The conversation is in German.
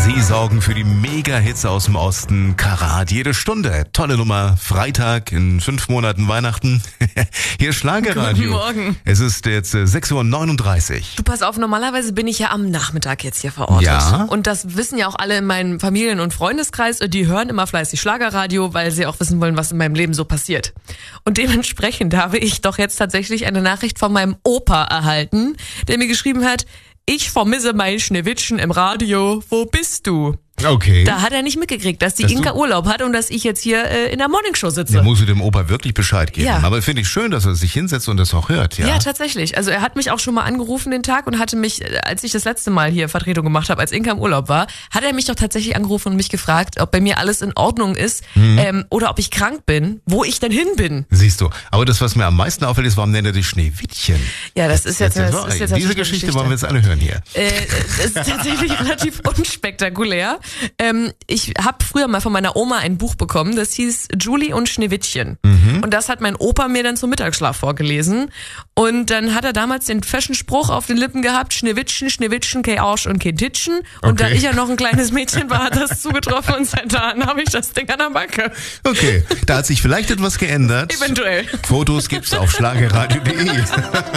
Sie sorgen für die Mega-Hitze aus dem Osten. Karat, jede Stunde. Tolle Nummer. Freitag in 5 Monaten Weihnachten. Hier Schlagerradio. Guten Morgen. Es ist jetzt 6:39 Uhr. Du, pass auf, normalerweise bin ich ja am Nachmittag jetzt hier verortet. Ja. Und das wissen ja auch alle in meinem Familien- und Freundeskreis. Die hören immer fleißig Schlagerradio, weil sie auch wissen wollen, was in meinem Leben so passiert. Und dementsprechend habe ich doch jetzt tatsächlich eine Nachricht von meinem Opa erhalten, der mir geschrieben hat: Ich vermisse mein Schneewittchen im Radio. Wo bist du? Okay. Da hat er nicht mitgekriegt, dass die Inka Urlaub hat und dass ich jetzt hier in der Morningshow sitze. Da musst du dem Opa wirklich Bescheid geben. Ja. Aber finde ich schön, dass er sich hinsetzt und das auch hört. Ja, Ja, tatsächlich. Also er hat mich auch schon mal angerufen den Tag und hatte mich, als ich das letzte Mal hier Vertretung gemacht habe, als Inka im Urlaub war, hat er mich doch tatsächlich angerufen und mich gefragt, ob bei mir alles in Ordnung ist oder ob ich krank bin, wo ich denn hin bin. Siehst du. Aber das, was mir am meisten auffällt, ist, warum nennt er dich Schneewittchen? Ja, das ist jetzt Diese natürlich Geschichte wollen wir jetzt alle hören hier. Das ist tatsächlich relativ unspektakulär. Ich habe früher mal von meiner Oma ein Buch bekommen, das hieß Julie und Schneewittchen. Und das hat mein Opa mir dann zum Mittagsschlaf vorgelesen. Und dann hat er damals den feschen Spruch auf den Lippen gehabt: Schneewittchen, Schneewittchen, kein Arsch und kein Titschen. Und da Okay. ich ja noch ein kleines Mädchen war, hat das zugetroffen und seit da habe ich das Ding an der Backe. Okay, da hat sich vielleicht etwas geändert. Eventuell. Fotos gibt's auf schlagerradio.de.